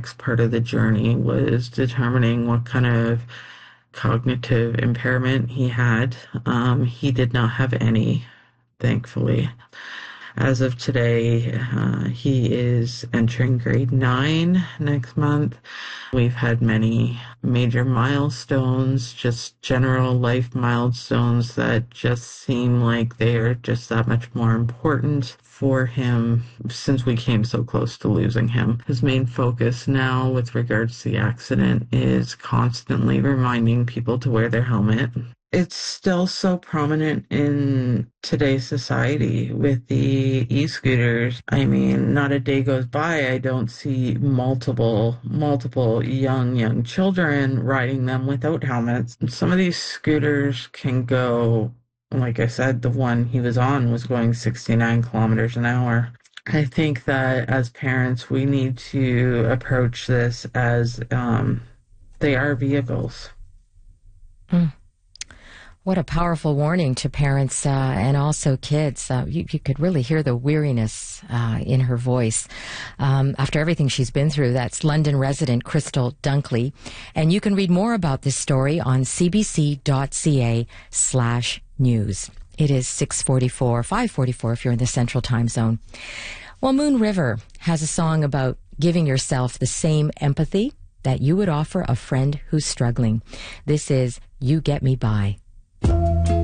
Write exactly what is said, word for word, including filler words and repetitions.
next part of the journey was determining what kind of cognitive impairment he had. Um, he did not have any, thankfully. As of today, uh, he is entering grade nine next month. We've had many major milestones, just general life milestones that just seem like they are just that much more important for him since we came so close to losing him. His main focus now with regards to the accident is constantly reminding people to wear their helmet. It's still so prominent in today's society with the e-scooters. I mean, not a day goes by I don't see multiple, multiple young, young children riding them without helmets. Some of these scooters can go, like I said, the one he was on was going sixty-nine kilometers an hour. I think that as parents, we need to approach this as um, they are vehicles. Mm. What a powerful warning to parents uh, and also kids. Uh, you, you could really hear the weariness uh, in her voice um, after everything she's been through. That's London resident Crystal Dunkley. And you can read more about this story on cbc.ca slash news. It is six forty-four, five forty-four if you're in the Central Time Zone. Well, Moon River has a song about giving yourself the same empathy that you would offer a friend who's struggling. This is You Get Me By.